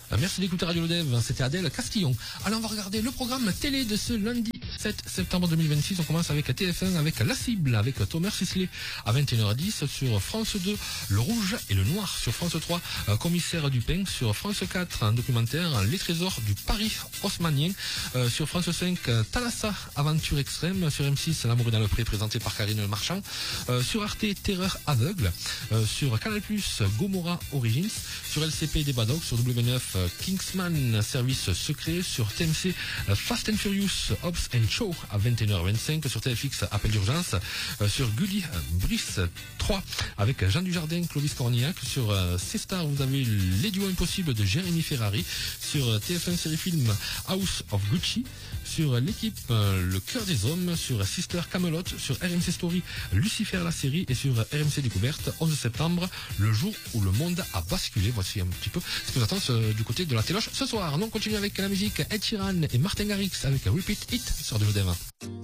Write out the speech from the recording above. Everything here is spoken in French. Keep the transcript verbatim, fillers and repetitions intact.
Merci d'écouter Radio Lodev, c'était Adèle Castillon. Allez, on va regarder le programme télé de ce lundi sept septembre deux mille vingt-six. On commence avec T F un, avec La Cible, avec Thomas Sisley à vingt et une heures dix. Sur France deux, Le Rouge et le Noir. Sur France trois, Commissaire Dupin. Sur France quatre, un documentaire, Les Trésors du Paris haussmannien. Euh, sur France cinq, Thalassa, Aventure extrême. Sur M six, L'amour est dans le pré, présenté par Karine Marchand. Euh, sur Arte, Terreur aveugle. Euh, sur Canal plus, Gomorrah Origins. Sur L C P, Débat Dog. Sur W neuf, Kingsman, Service secret. Sur T M C, Fast and Furious, Hobbs and Show à vingt et une heures vingt-cinq. Sur T F X, Appel d'urgence. Euh, sur Gulli, Brice trois avec Jean Dujardin, Clovis Cornillac. Sur euh, C-Star, vous avez Les Duos Impossibles de Jérémy Ferrari. Sur euh, T F un série film, House of Gucci. Sur L'équipe, euh, Le Cœur des Hommes. Sur Sister Camelot. Sur R M C Story, Lucifer la série. Et sur R M C Découverte, onze septembre, le jour où le monde a basculé. Voici un petit peu ce que vous attend euh, du côté de la téloche ce soir. Nous on continue avec la musique Ed Sheeran et Martin Garrix avec Repeat It sur de l'O D M.